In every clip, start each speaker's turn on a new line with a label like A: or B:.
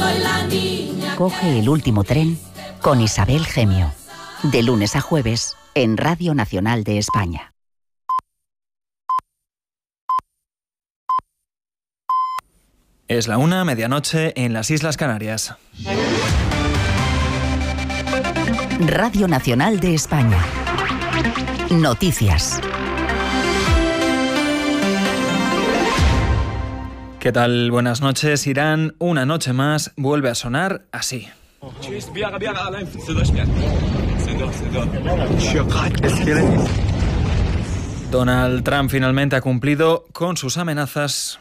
A: soy la niña.
B: Coge el último tren con Isabel Gemio. De lunes a jueves en Radio Nacional de España.
C: Es la 1:00, medianoche, en las Islas Canarias.
B: Radio Nacional de España. Noticias.
C: ¿Qué tal? Buenas noches. Irán, una noche más, vuelve a sonar así. Donald Trump finalmente ha cumplido con sus amenazas.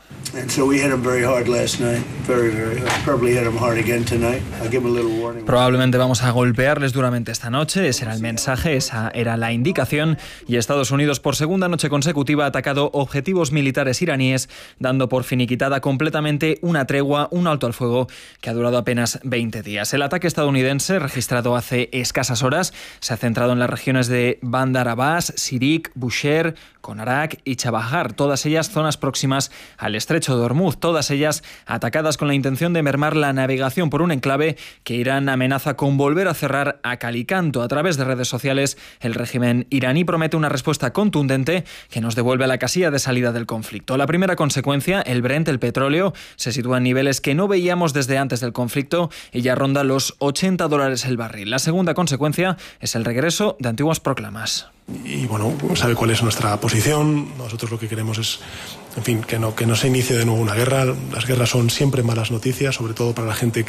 C: Probablemente vamos a golpearles duramente esta noche, ese era el mensaje, esa era la indicación, y Estados Unidos por segunda noche consecutiva ha atacado objetivos militares iraníes, dando por finiquitada completamente una tregua, un alto al fuego que ha durado apenas 20 días. El ataque estadounidense, registrado hace escasas horas, se ha centrado en las regiones de Bandar Abbas, Sirik, Bushehr, Konarak y Chabahar, todas ellas zonas próximas al estrecho de Hormuz, todas ellas atacadas con la intención de mermar la navegación por un enclave que Irán amenaza con volver a cerrar a cal y canto. A través de redes sociales, el régimen iraní promete una respuesta contundente que nos devuelve a la casilla de salida del conflicto. La primera consecuencia, el Brent, el petróleo, se sitúa en niveles que no veíamos desde antes del conflicto y ya ronda los $80 el barril. La segunda consecuencia es el regreso de antiguas proclamas.
D: Y bueno, sabe cuál es nuestra posición. Nosotros lo que queremos es, en fin, que no se inicie de nuevo una guerra. Las guerras son siempre malas noticias, sobre todo para la gente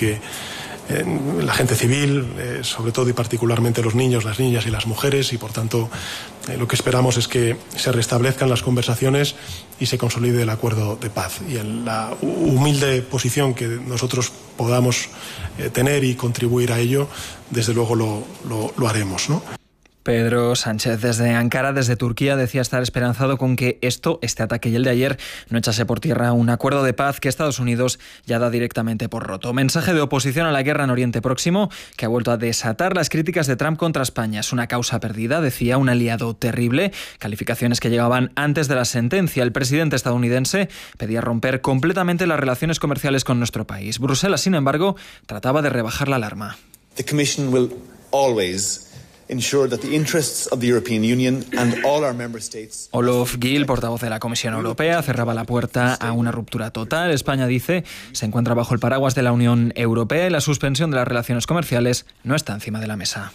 D: la gente civil, sobre todo y particularmente los niños, las niñas y las mujeres, y por tanto lo que esperamos es que se restablezcan las conversaciones y se consolide el acuerdo de paz. Y en la humilde posición que nosotros podamos tener y contribuir a ello, desde luego lo haremos, ¿no?
C: Pedro Sánchez desde Ankara, desde Turquía, decía estar esperanzado con que este ataque y el de ayer no echase por tierra un acuerdo de paz que Estados Unidos ya da directamente por roto. Mensaje de oposición a la guerra en Oriente Próximo que ha vuelto a desatar las críticas de Trump contra España. Es una causa perdida, decía, un aliado terrible. Calificaciones que llegaban antes de la sentencia. El presidente estadounidense pedía romper completamente las relaciones comerciales con nuestro país. Bruselas, sin embargo, trataba de rebajar la alarma.
E: The Commission will always ensure that the interests of the European Union and all our member states.
C: Olof Gil, portavoz de la Comisión Europea, cerraba la puerta a una ruptura total. España, dice, se encuentra bajo el paraguas de la Unión Europea y la suspensión de las relaciones comerciales no está encima de la mesa.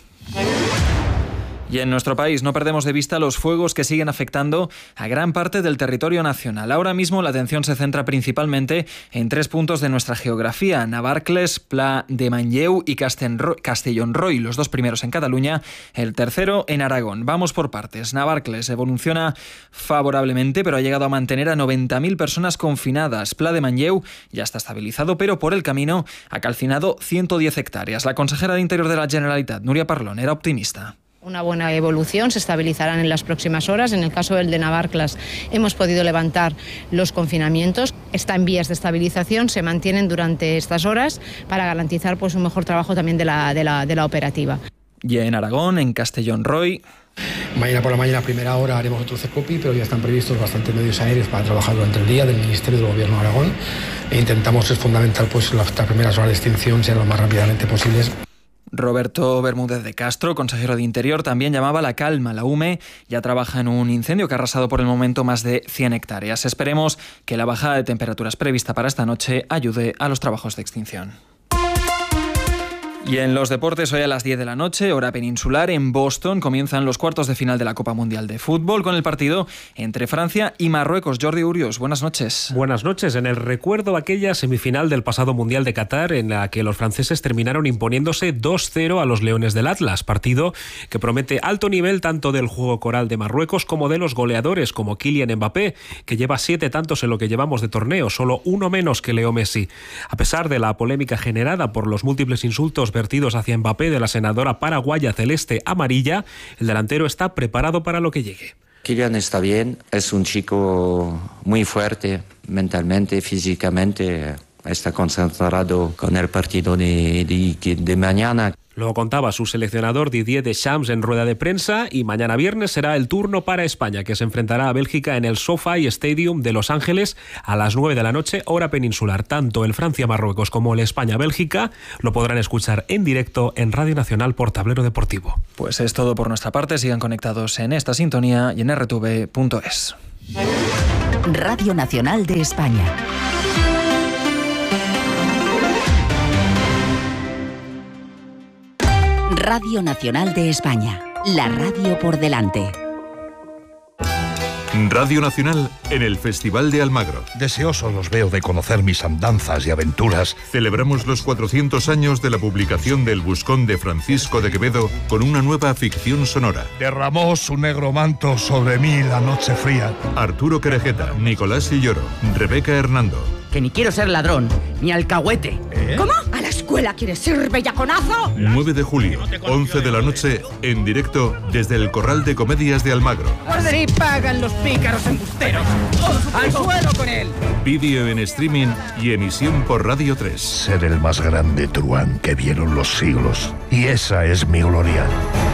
C: Y en nuestro país no perdemos de vista los fuegos que siguen afectando a gran parte del territorio nacional. Ahora mismo la atención se centra principalmente en 3 puntos de nuestra geografía: Navarcles, Pla de Manlleu y Castellonroi, los 2 primeros en Cataluña, el tercero en Aragón. Vamos por partes. Navarcles evoluciona favorablemente, pero ha llegado a mantener a 90.000 personas confinadas. Pla de Manlleu ya está estabilizado, pero por el camino ha calcinado 110 hectáreas. La consejera de Interior de la Generalitat, Núria Parlon, era optimista.
F: Una buena evolución, se estabilizarán en las próximas horas. En el caso del de Navarcles hemos podido levantar los confinamientos, está en vías de estabilización, se mantienen durante estas horas para garantizar pues un mejor trabajo también de la operativa.
C: Y en Aragón, en Castellonroi.
G: Mañana por la mañana, a primera hora, haremos otro CECOPI, pero ya están previstos bastantes medios aéreos para trabajar durante el día del Ministerio del Gobierno de Aragón. E intentamos, es fundamental, pues las primeras horas de extinción sean lo más rápidamente posibles.
C: Roberto Bermúdez de Castro, consejero de Interior, también llamaba a la calma. La UME ya trabaja en un incendio que ha arrasado por el momento más de 100 hectáreas. Esperemos que la bajada de temperaturas prevista para esta noche ayude a los trabajos de extinción. Y en los deportes, hoy a las 10 de la noche, hora peninsular, en Boston, comienzan los cuartos de final de la Copa Mundial de Fútbol con el partido entre Francia y Marruecos. Jordi Urios, buenas noches.
H: Buenas noches. En el recuerdo a aquella semifinal del pasado Mundial de Qatar, en la que los franceses terminaron imponiéndose 2-0 a los Leones del Atlas, partido que promete alto nivel tanto del juego coral de Marruecos como de los goleadores como Kylian Mbappé, que lleva 7 tantos en lo que llevamos de torneo, solo uno menos que Leo Messi. A pesar de la polémica generada por los múltiples insultos vertidos hacia Mbappé de la senadora paraguaya celeste amarilla, el delantero está preparado para lo que llegue.
I: Kylian está bien, es un chico muy fuerte mentalmente, físicamente,
A: está concentrado con el partido de mañana.
H: Lo contaba su seleccionador Didier Deschamps en rueda de prensa, y mañana viernes será el turno para España, que se enfrentará a Bélgica en el SoFi Stadium de Los Ángeles a las 9 de la noche, hora peninsular. Tanto el Francia-Marruecos como el España-Bélgica lo podrán escuchar en directo en Radio Nacional por Tablero Deportivo.
C: Pues es todo por nuestra parte. Sigan conectados en esta sintonía y en rtv.es.
B: Radio Nacional de España. Radio Nacional de España, la radio por delante.
I: Radio Nacional en el Festival de Almagro.
J: Deseosos los veo de conocer mis andanzas y aventuras.
I: Celebramos los 400 años de la publicación del Buscón de Francisco de Quevedo con una nueva ficción sonora.
J: Derramó su negro manto sobre mí la noche fría.
I: Arturo Querejeta, Nicolás Silloro, Rebeca Hernando.
K: Que ni quiero ser ladrón, ni alcahuete.
L: ¿Cómo? ¿A la escuela quieres ir, bellaconazo?
I: 9 de julio, 11 de la noche, en directo desde el Corral de Comedias de Almagro.
K: Sí pagan los pícaros embusteros. ¡Al suelo con él!
I: Vídeo en streaming y emisión por Radio 3.
J: Ser el más grande truán que vieron los siglos. Y esa es mi gloria.